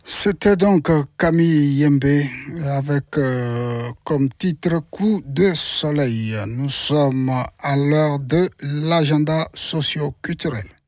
C'était donc Camille Yembe avec comme titre Coup de soleil. Nous sommes à l'heure de l'agenda socio-culturel.